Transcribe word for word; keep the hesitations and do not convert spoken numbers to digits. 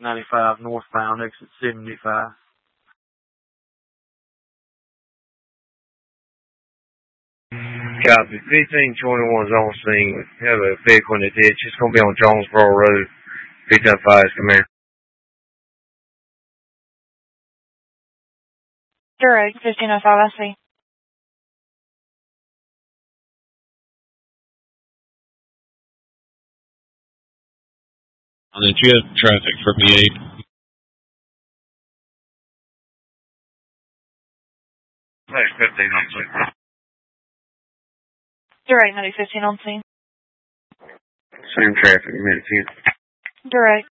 ninety-five northbound, exit seventy-five. Copy. fifteen twenty-one is on scene. We have a vehicle in the ditch. It's going to be on Jonesboro Road. fifteen five is come here. Direct, fifteen oh five, I see. And then you have traffic from the eight. fifteen on scene. Direct, ninety fifteen on scene. Same traffic, minute ten. Direct.